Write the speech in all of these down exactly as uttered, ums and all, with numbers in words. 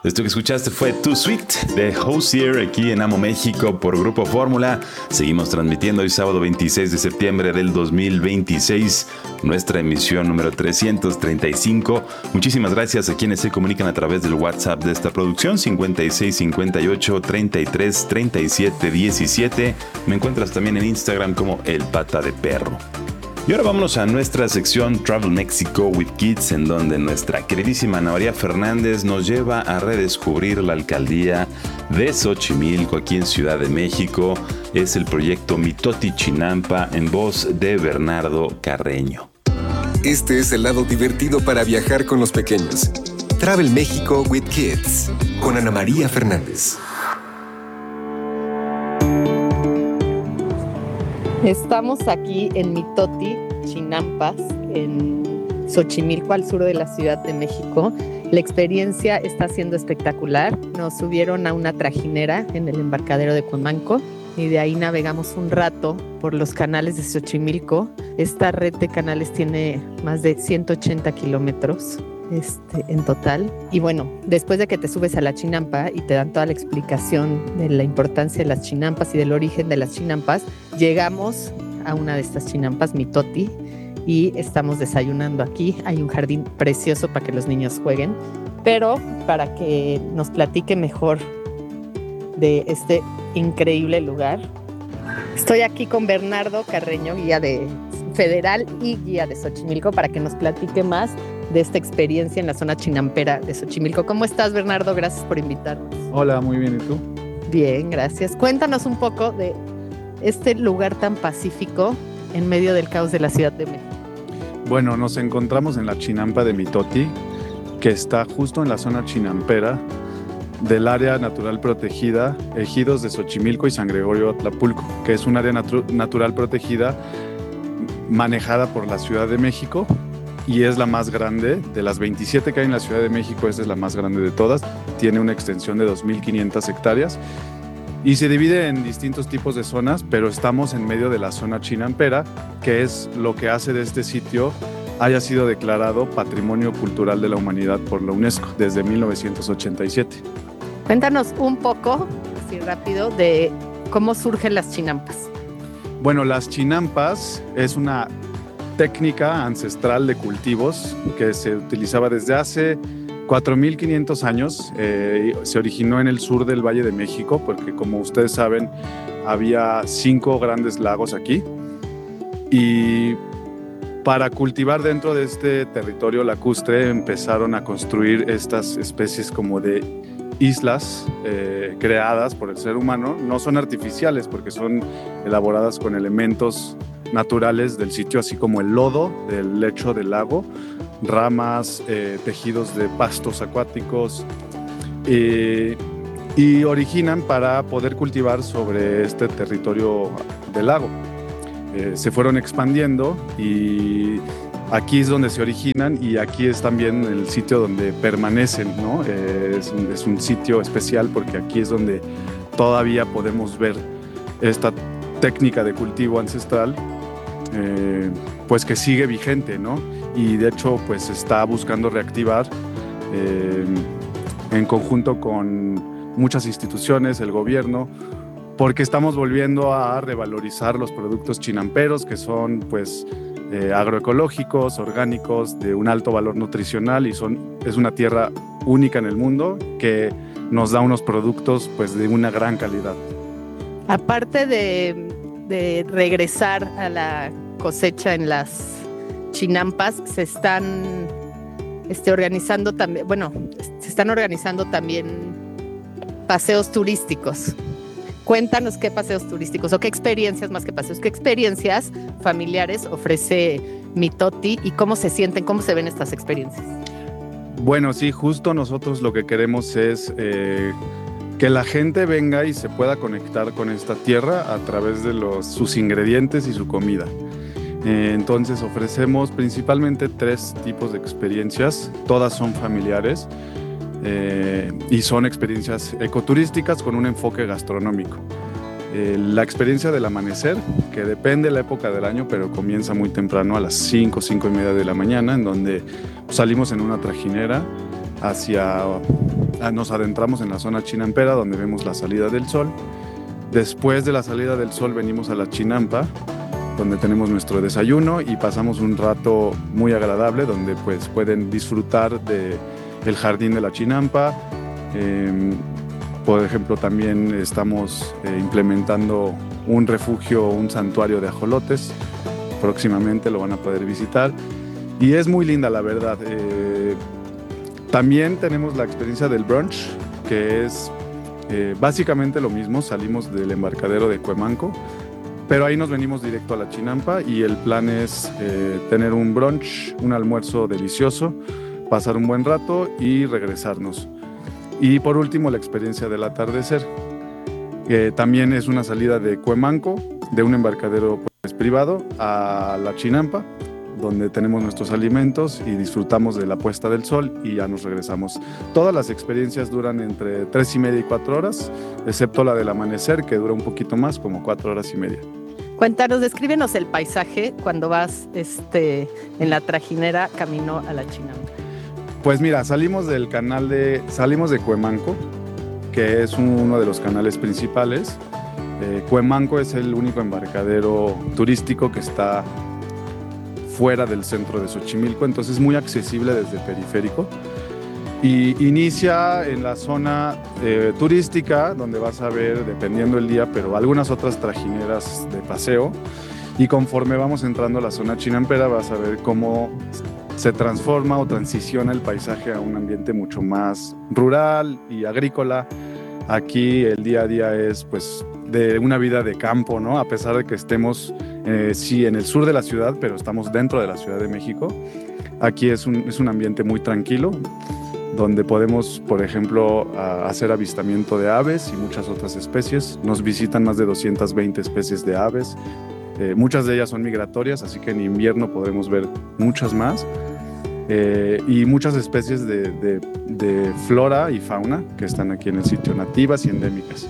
Esto que escuchaste fue Too Sweet de Hozier aquí en Amo México por Grupo Fórmula. Seguimos transmitiendo hoy sábado veintiséis de septiembre del dos mil veintiséis, nuestra emisión número trescientos treinta y cinco. Muchísimas gracias a quienes se comunican a través del WhatsApp de esta producción, cincuenta y seis cincuenta y ocho treinta y tres treinta y siete diecisiete. Me encuentras también en Instagram como El Pata de Perro. Y ahora vámonos a nuestra sección Travel Mexico with Kids, en donde nuestra queridísima Ana María Fernández nos lleva a redescubrir la alcaldía de Xochimilco aquí en Ciudad de México. Es el proyecto Mitoti Chinampa en voz de Bernardo Carreño. Este es el lado divertido para viajar con los pequeños. Travel Mexico with Kids con Ana María Fernández. Estamos aquí en Mitoti Chinampas, en Xochimilco, al sur de la Ciudad de México. La experiencia está siendo espectacular. Nos subieron a una trajinera en el embarcadero de Cuemanco y de ahí navegamos un rato por los canales de Xochimilco. Esta red de canales tiene más de ciento ochenta kilómetros este, en total. Y bueno, después de que te subes a la chinampa y te dan toda la explicación de la importancia de las chinampas y del origen de las chinampas, llegamos a una de estas chinampas, Mitoti, y estamos desayunando aquí. Hay un jardín precioso para que los niños jueguen, pero para que nos platique mejor de este increíble lugar, estoy aquí con Bernardo Carreño, guía de federal y guía de Xochimilco, para que nos platique más de esta experiencia en la zona chinampera de Xochimilco. ¿Cómo estás, Bernardo? Gracias por invitarnos. Hola, muy bien, ¿y tú? Bien, gracias. Cuéntanos un poco de este lugar tan pacífico en medio del caos de la Ciudad de México. Bueno, nos encontramos en la chinampa de Mitoti, que está justo en la zona chinampera del área natural protegida Ejidos de Xochimilco y San Gregorio Atlapulco, que es un área natu- natural protegida manejada por la Ciudad de México y es la más grande. De las veintisiete que hay en la Ciudad de México, esta es la más grande de todas. Tiene una extensión de dos mil quinientas hectáreas y se divide en distintos tipos de zonas, pero estamos en medio de la zona chinampera, que es lo que hace de este sitio haya sido declarado Patrimonio Cultural de la Humanidad por la UNESCO desde mil novecientos ochenta y siete. Cuéntanos un poco, así rápido, de cómo surgen las chinampas. Bueno, las chinampas es una técnica ancestral de cultivos que se utilizaba desde hace cuatro mil quinientos años. Eh, se originó en el sur del Valle de México porque, como ustedes saben, había cinco grandes lagos aquí y para cultivar dentro de este territorio lacustre empezaron a construir estas especies como de islas eh, creadas por el ser humano. No son artificiales porque son elaboradas con elementos naturales del sitio, así como el lodo del lecho del lago, ramas, eh, tejidos de pastos acuáticos, eh, y originan para poder cultivar sobre este territorio del lago. Eh, se fueron expandiendo y aquí es donde se originan y aquí es también el sitio donde permanecen, ¿no? Eh, es, un, es un sitio especial porque aquí es donde todavía podemos ver esta técnica de cultivo ancestral, eh, pues que sigue vigente, ¿no? Y de hecho pues se está buscando reactivar eh, en conjunto con muchas instituciones, el gobierno, porque estamos volviendo a revalorizar los productos chinamperos, que son pues eh, agroecológicos, orgánicos, de un alto valor nutricional, y son, es una tierra única en el mundo que nos da unos productos pues de una gran calidad. Aparte de, de regresar a la cosecha en las chinampas, se están este, organizando también, bueno, se están organizando también paseos turísticos. Cuéntanos qué paseos turísticos o qué experiencias, más que paseos, qué experiencias familiares ofrece Mitoti y cómo se sienten, cómo se ven estas experiencias. Bueno, sí, justo nosotros lo que queremos es eh, que la gente venga y se pueda conectar con esta tierra a través de los, sus ingredientes y su comida. Eh, entonces ofrecemos principalmente tres tipos de experiencias, todas son familiares. Eh, y son experiencias ecoturísticas con un enfoque gastronómico. Eh, la experiencia del amanecer, que depende de la época del año, pero comienza muy temprano a las cinco, cinco y media de la mañana, en donde salimos en una trajinera hacia nos adentramos en la zona chinampera donde vemos la salida del sol. Después de la salida del sol venimos a la chinampa, donde tenemos nuestro desayuno y pasamos un rato muy agradable donde pues pueden disfrutar de el jardín de la chinampa. Eh, por ejemplo, también estamos eh, implementando un refugio, un santuario de ajolotes. Próximamente lo van a poder visitar y es muy linda, la verdad. Eh, también tenemos la experiencia del brunch, que es eh, básicamente lo mismo. Salimos del embarcadero de Cuemanco, pero ahí nos venimos directo a la chinampa y el plan es eh, tener un brunch, un almuerzo delicioso, pasar un buen rato y regresarnos. Y por último, la experiencia del atardecer, que también es una salida de Cuemanco, de un embarcadero pues, privado, a la chinampa, donde tenemos nuestros alimentos y disfrutamos de la puesta del sol y ya nos regresamos. Todas las experiencias duran entre tres y media y cuatro horas, excepto la del amanecer, que dura un poquito más, como cuatro horas y media. Cuéntanos, descríbenos el paisaje cuando vas este, en la trajinera camino a la chinampa. Pues mira, salimos del canal de, salimos de Cuemanco, que es uno de los canales principales. Eh, Cuemanco es el único embarcadero turístico que está fuera del centro de Xochimilco, entonces es muy accesible desde el periférico. Y inicia en la zona eh, turística, donde vas a ver, dependiendo el día, pero algunas otras trajineras de paseo. Y conforme vamos entrando a la zona chinampera, vas a ver cómo se transforma o transiciona el paisaje a un ambiente mucho más rural y agrícola. Aquí el día a día es pues de una vida de campo, ¿no? A pesar de que estemos eh, sí en el sur de la ciudad, pero estamos dentro de la Ciudad de México. Aquí es un, es un ambiente muy tranquilo, donde podemos, por ejemplo, a, hacer avistamiento de aves y muchas otras especies. Nos visitan más de doscientas veinte especies de aves. Eh, muchas de ellas son migratorias, así que en invierno podremos ver muchas más. Eh, y muchas especies de, de, de flora y fauna que están aquí en el sitio, nativas y endémicas.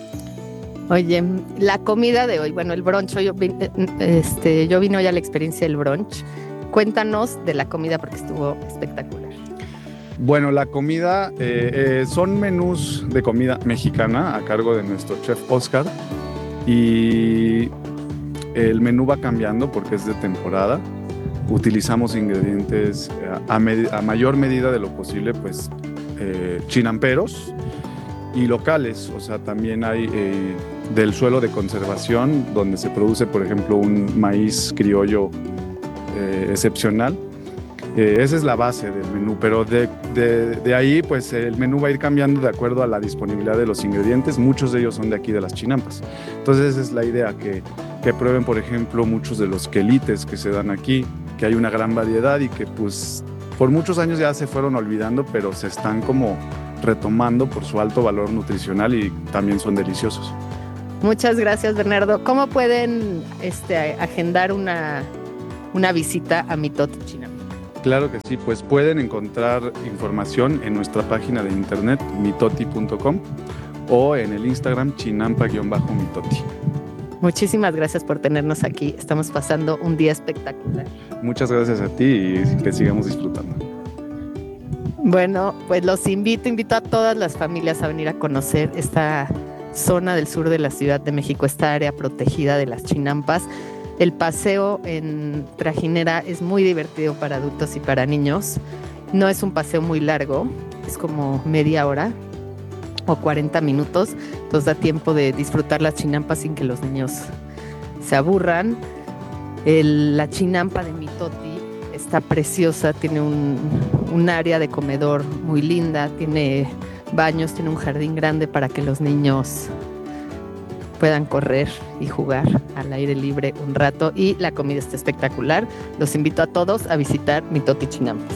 Oye, la comida de hoy, bueno, el brunch, yo, este, yo vine hoy a la experiencia del brunch. Cuéntanos de la comida porque estuvo espectacular. Bueno, la comida eh, eh, son menús de comida mexicana a cargo de nuestro chef Oscar y el menú va cambiando porque es de temporada. Utilizamos ingredientes a, med- a mayor medida de lo posible, pues eh, chinamperos y locales. O sea, también hay eh, del suelo de conservación, donde se produce, por ejemplo, un maíz criollo eh, excepcional. Eh, esa es la base del menú, pero de, de, de ahí, pues el menú va a ir cambiando de acuerdo a la disponibilidad de los ingredientes. Muchos de ellos son de aquí, de las chinampas. Entonces, esa es la idea, que, que prueben, por ejemplo, muchos de los quelites que se dan aquí, que hay una gran variedad y que pues por muchos años ya se fueron olvidando, pero se están como retomando por su alto valor nutricional y también son deliciosos. Muchas gracias, Bernardo. ¿Cómo pueden este, agendar una, una visita a Mitoti Chinampa? Claro que sí, pues pueden encontrar información en nuestra página de internet mitoti punto com o en el Instagram chinampa-mitoti. Muchísimas gracias por tenernos aquí. Estamos pasando un día espectacular. Muchas gracias a ti y que sigamos disfrutando. Bueno, pues los invito, invito a todas las familias a venir a conocer esta zona del sur de la Ciudad de México, esta área protegida de las chinampas. El paseo en trajinera es muy divertido para adultos y para niños. No es un paseo muy largo, es como media hora o cuarenta minutos, entonces da tiempo de disfrutar las chinampas sin que los niños se aburran. El, la chinampa de Mitoti está preciosa, tiene un, un área de comedor muy linda, tiene baños, tiene un jardín grande para que los niños puedan correr y jugar al aire libre un rato, y la comida está espectacular. Los invito a todos a visitar Mitoti Chinampas.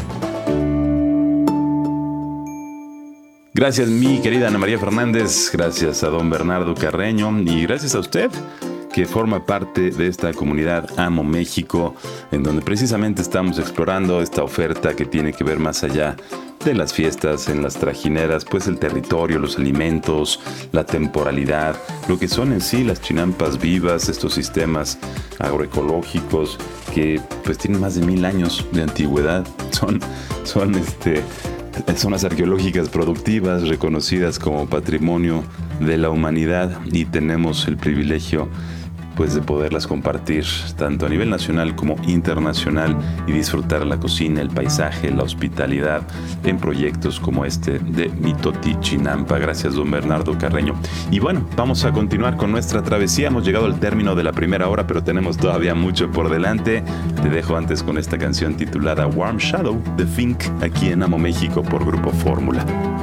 Gracias, mi querida Ana María Fernández, gracias a don Bernardo Carreño y gracias a usted que forma parte de esta comunidad Amo México, en donde precisamente estamos explorando esta oferta que tiene que ver más allá de las fiestas en las trajineras, pues el territorio, los alimentos, la temporalidad, lo que son en sí las chinampas vivas, estos sistemas agroecológicos que pues tienen más de mil años de antigüedad, son, son este... zonas arqueológicas productivas reconocidas como patrimonio de la humanidad y tenemos el privilegio pues de poderlas compartir tanto a nivel nacional como internacional y disfrutar la cocina, el paisaje, la hospitalidad en proyectos como este de Mitoti Chinampa. Gracias, don Bernardo Carreño. Y bueno, vamos a continuar con nuestra travesía. Hemos llegado al término de la primera hora, pero tenemos todavía mucho por delante. Te dejo antes con esta canción titulada Warm Shadow de Fink, aquí en Amo México por Grupo Fórmula.